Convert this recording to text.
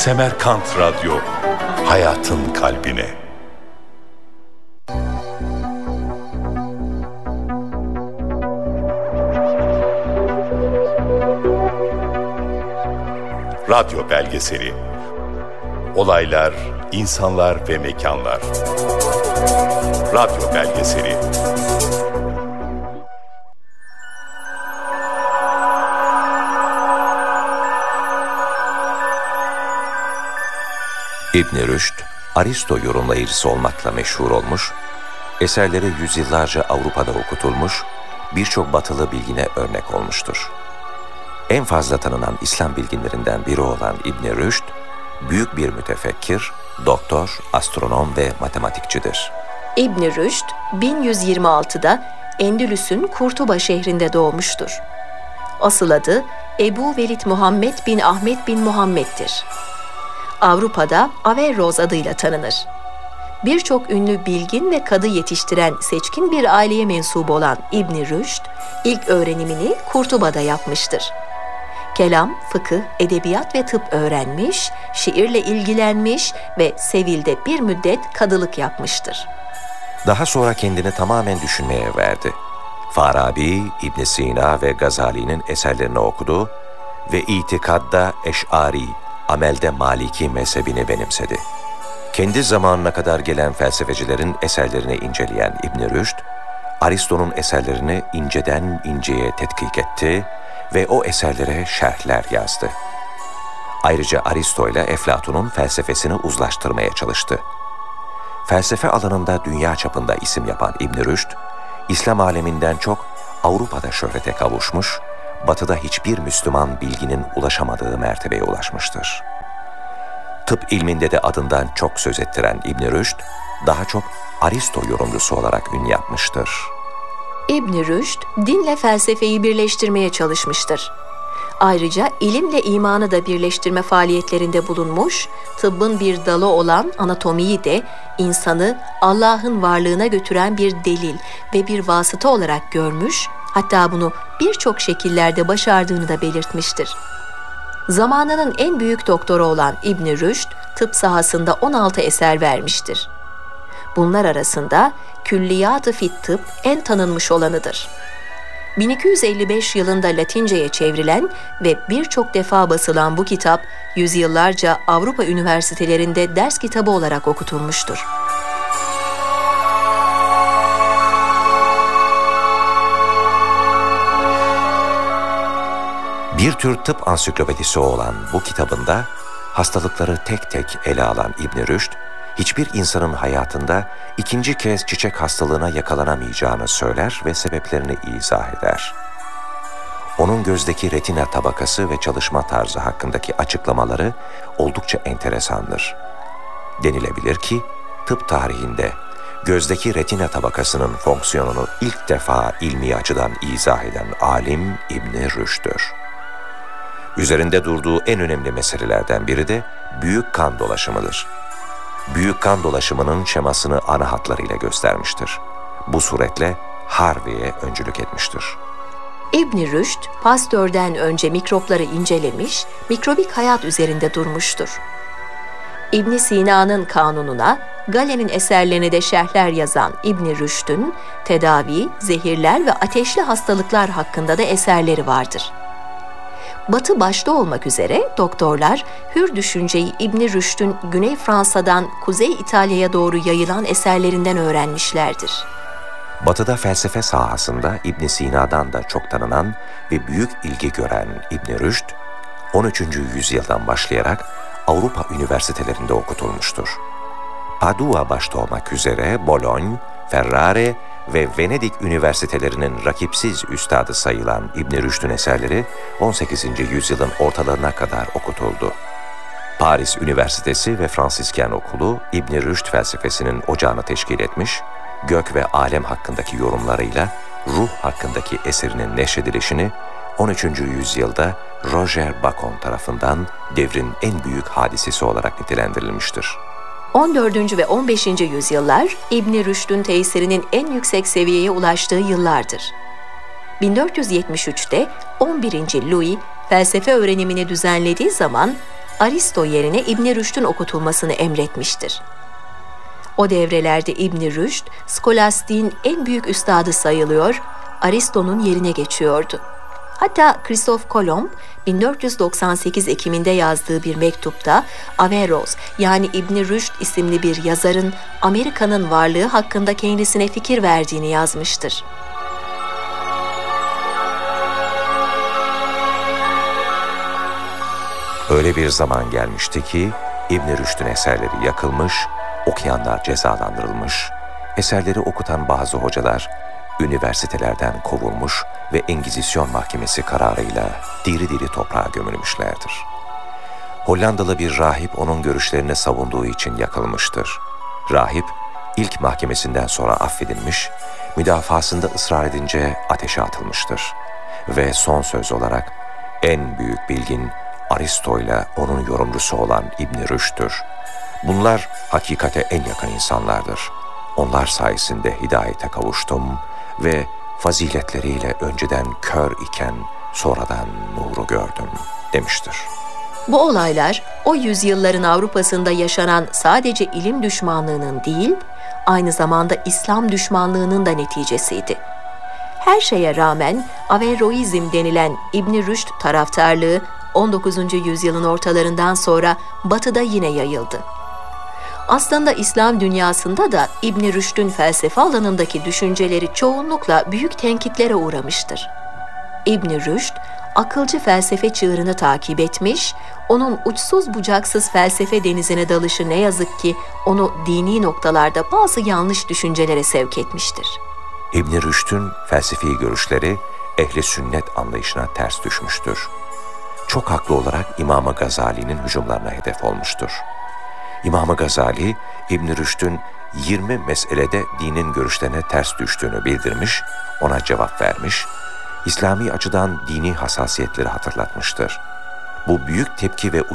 Semerkant Radyo, hayatın kalbine. Radyo belgeseli. Olaylar, insanlar ve mekanlar. Radyo belgeseli. İbn Rüşd, Aristo yorumlayıcısı olmakla meşhur olmuş, eserleri yüzyıllarca Avrupa'da okutulmuş, birçok batılı bilgine örnek olmuştur. En fazla tanınan İslam bilginlerinden biri olan İbn Rüşd, büyük bir mütefekkir, doktor, astronom ve matematikçidir. İbn Rüşd, 1126'da Endülüs'ün Kurtuba şehrinde doğmuştur. Asıl adı Ebu Velid Muhammed bin Ahmet bin Muhammed'dir. Avrupa'da Averroes adıyla tanınır. Birçok ünlü bilgin ve kadı yetiştiren seçkin bir aileye mensup olan İbn Rüşd, ilk öğrenimini Kurtuba'da yapmıştır. Kelam, fıkıh, edebiyat ve tıp öğrenmiş, şiirle ilgilenmiş ve Sevil'de bir müddet kadılık yapmıştır. Daha sonra kendini tamamen düşünmeye verdi. Farabi, İbn Sina ve Gazali'nin eserlerini okudu ve itikadda Eş'ari, amelde Maliki mezhebini benimsedi. Kendi zamanına kadar gelen felsefecilerin eserlerini inceleyen İbn Rüşd, Aristo'nun eserlerini inceden inceye tetkik etti ve o eserlere şerhler yazdı. Ayrıca Aristo ile Eflatun'un felsefesini uzlaştırmaya çalıştı. Felsefe alanında dünya çapında isim yapan İbn Rüşd, İslam aleminden çok Avrupa'da şöhrete kavuşmuş, Batı'da hiçbir Müslüman bilginin ulaşamadığı mertebeye ulaşmıştır. Tıp ilminde de adından çok söz ettiren İbn Rüşd, daha çok Aristo yorumcusu olarak ün yapmıştır. İbn Rüşd, dinle felsefeyi birleştirmeye çalışmıştır. Ayrıca ilimle imanı da birleştirme faaliyetlerinde bulunmuş, tıbbın bir dalı olan anatomiyi de insanı Allah'ın varlığına götüren bir delil ve bir vasıta olarak görmüş, hatta bunu birçok şekillerde başardığını da belirtmiştir. Zamanının en büyük doktoru olan İbn Rüşd, tıp sahasında 16 eser vermiştir. Bunlar arasında Külliyat-ı fit Tıp en tanınmış olanıdır. 1255 yılında Latinceye çevrilen ve birçok defa basılan bu kitap, yüzyıllarca Avrupa üniversitelerinde ders kitabı olarak okutulmuştur. Bir tür tıp ansiklopedisi olan bu kitabında hastalıkları tek tek ele alan İbn Rüşd, hiçbir insanın hayatında ikinci kez çiçek hastalığına yakalanamayacağını söyler ve sebeplerini izah eder. Onun gözdeki retina tabakası ve çalışma tarzı hakkındaki açıklamaları oldukça enteresandır. Denilebilir ki tıp tarihinde gözdeki retina tabakasının fonksiyonunu ilk defa ilmi açıdan izah eden alim İbn Rüşd'dür. Üzerinde durduğu en önemli meselelerden biri de büyük kan dolaşımıdır. Büyük kan dolaşımının şemasını ana hatlarıyla göstermiştir. Bu suretle Harvey'e öncülük etmiştir. İbn Rüşd, Pasteur'den önce mikropları incelemiş, mikrobik hayat üzerinde durmuştur. İbn Sina'nın kanununa, Galen'in eserlerine de şerhler yazan İbn Rüşd'ün tedavi, zehirler ve ateşli hastalıklar hakkında da eserleri vardır. Batı başta olmak üzere doktorlar hür düşünceyi İbn Rüşd'ün Güney Fransa'dan Kuzey İtalya'ya doğru yayılan eserlerinden öğrenmişlerdir. Batı'da felsefe sahasında İbn Sina'dan da çok tanınan ve büyük ilgi gören İbn Rüşd, 13. yüzyıldan başlayarak Avrupa üniversitelerinde okutulmuştur. Padua başta olmak üzere Bologna, Ferrara ve Venedik üniversitelerinin rakipsiz üstadı sayılan İbn Rüşd'ün eserleri 18. yüzyılın ortalarına kadar okutuldu. Paris Üniversitesi ve Fransisken Okulu İbn Rüşd felsefesinin ocağını teşkil etmiş, gök ve alem hakkındaki yorumlarıyla ruh hakkındaki eserinin neşredilişini 13. yüzyılda Roger Bacon tarafından devrin en büyük hadisesi olarak nitelendirilmiştir. 14. ve 15. yüzyıllar İbn Rüşd'ün tesirinin en yüksek seviyeye ulaştığı yıllardır. 1473'te 11. Louis felsefe öğrenimini düzenlediği zaman Aristo yerine İbn Rüşd'ün okutulmasını emretmiştir. O devrelerde İbn Rüşd, skolastiğin en büyük üstadı sayılıyor, Aristo'nun yerine geçiyordu. Hatta Christophe Colomb, 1498 Ekim'inde yazdığı bir mektupta Averroes yani İbn Rüşd isimli bir yazarın Amerika'nın varlığı hakkında kendisine fikir verdiğini yazmıştır. Öyle bir zaman gelmişti ki İbn Rüşd'ün eserleri yakılmış, okuyanlar cezalandırılmış, eserleri okutan bazı hocalar üniversitelerden kovulmuş ve Engizisyon Mahkemesi kararıyla diri diri toprağa gömülmüşlerdir. Hollandalı bir rahip onun görüşlerini savunduğu için yakılmıştır. Rahip ilk mahkemesinden sonra affedilmiş, müdafasında ısrar edince ateşe atılmıştır. Ve son söz olarak en büyük bilgin Aristo ile onun yorumcusu olan İbn Rüşd'tür. Bunlar hakikate en yakın insanlardır. Onlar sayesinde hidayete kavuştum ve faziletleriyle önceden kör iken sonradan nuru gördüm demiştir. Bu olaylar o yüzyılların Avrupa'sında yaşanan sadece ilim düşmanlığının değil, aynı zamanda İslam düşmanlığının da neticesiydi. Her şeye rağmen Averroizm denilen İbn Rüşd taraftarlığı 19. yüzyılın ortalarından sonra Batı'da yine yayıldı. Aslında İslam dünyasında da İbn Rüşd'ün felsefe alanındaki düşünceleri çoğunlukla büyük tenkitlere uğramıştır. İbn Rüşd, akılcı felsefe çığırını takip etmiş, onun uçsuz bucaksız felsefe denizine dalışı ne yazık ki onu dini noktalarda bazı yanlış düşüncelere sevk etmiştir. İbn Rüşd'ün felsefi görüşleri ehli sünnet anlayışına ters düşmüştür. Çok haklı olarak İmam Gazali'nin hücumlarına hedef olmuştur. İmam Gazali, İbn Rüşd'ün 20 meselede dinin görüşlerine ters düştüğünü bildirmiş, ona cevap vermiş, İslami açıdan dini hassasiyetleri hatırlatmıştır. Bu büyük tepki ve